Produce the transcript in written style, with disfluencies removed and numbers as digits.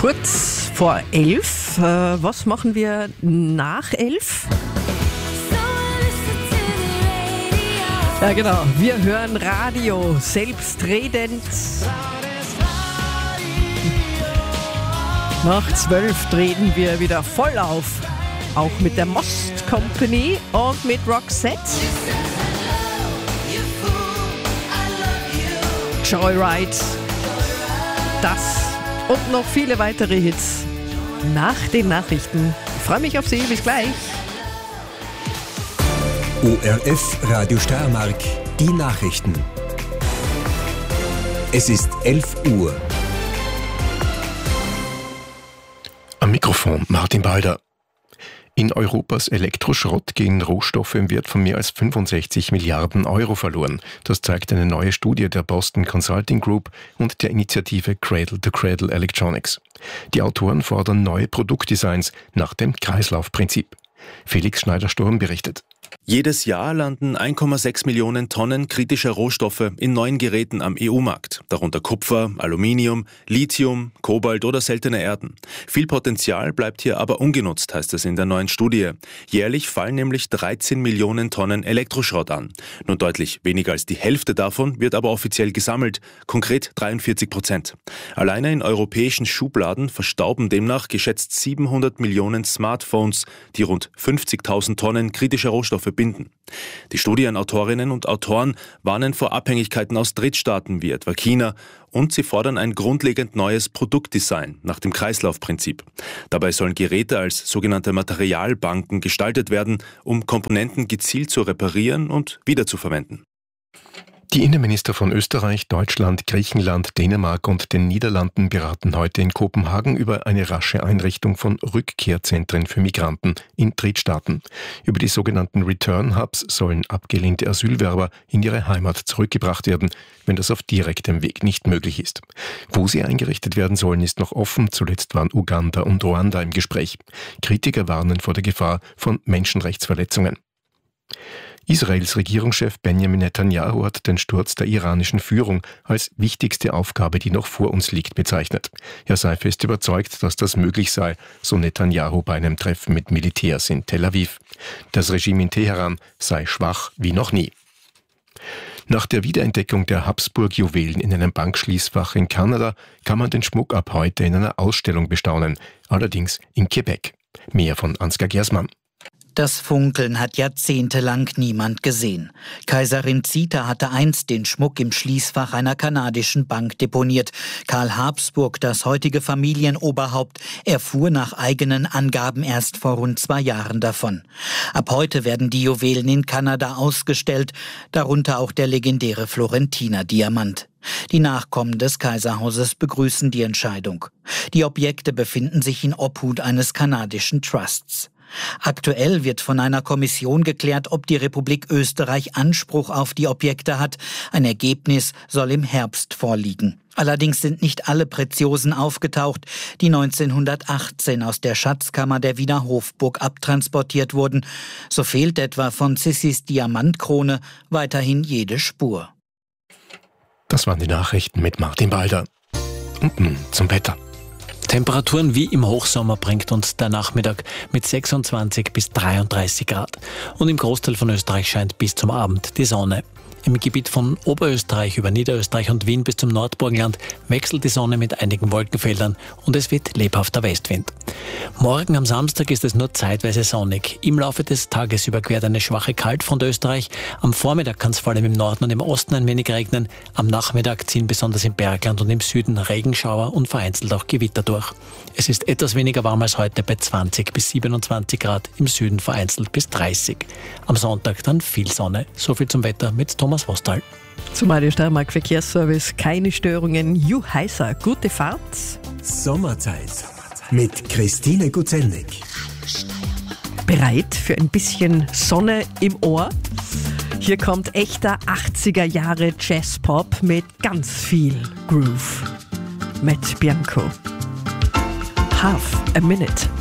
Kurz vor 11. Was machen wir nach 11? Ja genau, wir hören Radio, selbstredend. Nach 12 treten wir wieder voll auf. Auch mit der Most Company und mit Roxette. Joyride. Das und noch viele weitere Hits nach den Nachrichten. Ich freue mich auf Sie, bis gleich. ORF Radio Steiermark, die Nachrichten. Es ist 11 Uhr. Am Mikrofon Martin Balder. In Europas Elektroschrott gehen Rohstoffe im Wert von mehr als 65 Milliarden Euro verloren. Das zeigt eine neue Studie der Boston Consulting Group und der Initiative Cradle to Cradle Electronics. Die Autoren fordern neue Produktdesigns nach dem Kreislaufprinzip. Felix Schneider-Sturm berichtet. Jedes Jahr landen 1,6 Millionen Tonnen kritischer Rohstoffe in neuen Geräten am EU-Markt, darunter Kupfer, Aluminium, Lithium, Kobalt oder seltene Erden. Viel Potenzial bleibt hier aber ungenutzt, heißt es in der neuen Studie. Jährlich fallen nämlich 13 Millionen Tonnen Elektroschrott an. Nur deutlich weniger als die Hälfte davon wird aber offiziell gesammelt, konkret 43%. Alleine in europäischen Schubladen verstauben demnach geschätzt 700 Millionen Smartphones, die rund 50.000 Tonnen kritischer Rohstoffe binden. Die Studienautorinnen und Autoren warnen vor Abhängigkeiten aus Drittstaaten wie etwa China und sie fordern ein grundlegend neues Produktdesign nach dem Kreislaufprinzip. Dabei sollen Geräte als sogenannte Materialbanken gestaltet werden, um Komponenten gezielt zu reparieren und wiederzuverwenden. Die Innenminister von Österreich, Deutschland, Griechenland, Dänemark und den Niederlanden beraten heute in Kopenhagen über eine rasche Einrichtung von Rückkehrzentren für Migranten in Drittstaaten. Über die sogenannten Return Hubs sollen abgelehnte Asylwerber in ihre Heimat zurückgebracht werden, wenn das auf direktem Weg nicht möglich ist. Wo sie eingerichtet werden sollen, ist noch offen. Zuletzt waren Uganda und Ruanda im Gespräch. Kritiker warnen vor der Gefahr von Menschenrechtsverletzungen. Israels Regierungschef Benjamin Netanyahu hat den Sturz der iranischen Führung als wichtigste Aufgabe, die noch vor uns liegt, bezeichnet. Er sei fest überzeugt, dass das möglich sei, so Netanyahu bei einem Treffen mit Militärs in Tel Aviv. Das Regime in Teheran sei schwach wie noch nie. Nach der Wiederentdeckung der Habsburg-Juwelen in einem Bankschließfach in Kanada kann man den Schmuck ab heute in einer Ausstellung bestaunen, allerdings in Quebec. Mehr von Ansgar Gersmann. Das Funkeln hat jahrzehntelang niemand gesehen. Kaiserin Zita hatte einst den Schmuck im Schließfach einer kanadischen Bank deponiert. Karl Habsburg, das heutige Familienoberhaupt, erfuhr nach eigenen Angaben erst vor rund 2 Jahren davon. Ab heute werden die Juwelen in Kanada ausgestellt, darunter auch der legendäre Florentiner Diamant. Die Nachkommen des Kaiserhauses begrüßen die Entscheidung. Die Objekte befinden sich in Obhut eines kanadischen Trusts. Aktuell wird von einer Kommission geklärt, ob die Republik Österreich Anspruch auf die Objekte hat. Ein Ergebnis soll im Herbst vorliegen. Allerdings sind nicht alle Preziosen aufgetaucht, die 1918 aus der Schatzkammer der Wiener Hofburg abtransportiert wurden. So fehlt etwa von Sissis Diamantkrone weiterhin jede Spur. Das waren die Nachrichten mit Martin Balder. Und nun zum Wetter. Temperaturen wie im Hochsommer bringt uns der Nachmittag mit 26 bis 33 Grad. Und im Großteil von Österreich scheint bis zum Abend die Sonne. Im Gebiet von Oberösterreich über Niederösterreich und Wien bis zum Nordburgenland wechselt die Sonne mit einigen Wolkenfeldern und es wird lebhafter Westwind. Morgen am Samstag ist es nur zeitweise sonnig. Im Laufe des Tages überquert eine schwache Kaltfront Österreich. Am Vormittag kann es vor allem im Norden und im Osten ein wenig regnen. Am Nachmittag ziehen besonders im Bergland und im Süden Regenschauer und vereinzelt auch Gewitter durch. Es ist etwas weniger warm als heute bei 20 bis 27 Grad, im Süden vereinzelt bis 30. Am Sonntag dann viel Sonne. So viel zum Wetter mit Thomas Vostal. Zum Radio Steiermark Verkehrsservice, keine Störungen. Juheiser, gute Fahrt. Sommerzeit mit Christine Guzelnik. Bereit für ein bisschen Sonne im Ohr? Hier kommt echter 80er Jahre Jazzpop mit ganz viel Groove. Matt Bianco. Half a Minute.